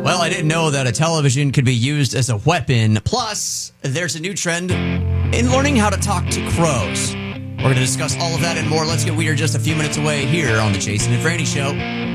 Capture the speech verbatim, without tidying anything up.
Well, I didn't know that a television could be used as a weapon. Plus, there's a new trend in learning how to talk to crows. We're going to discuss all of that and more. Let's get weird just a few minutes away here on the Jason and Franny Show.